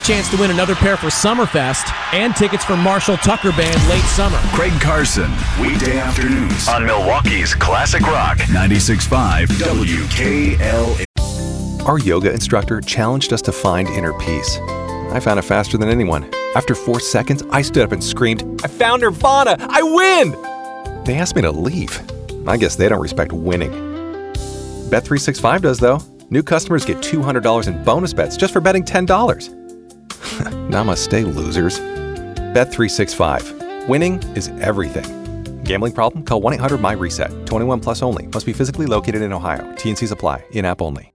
Chance to win another pair for Summerfest and tickets for Marshall Tucker Band late summer. Craig Carson, weekday afternoons on Milwaukee's Classic Rock 96.5 WKLA. Our yoga instructor challenged us to find inner peace. I found it faster than anyone. After 4 seconds, I stood up and screamed, "I found Nirvana! I win!" They asked me to leave. I guess they don't respect winning. Bet365 does, though. New customers get $200 in bonus bets just for betting $10. Namaste, losers. Bet365. Winning is everything. Gambling problem? Call 1-800-MY-RESET. 21 plus only. Must be physically located in Ohio. T&Cs apply. In-app only.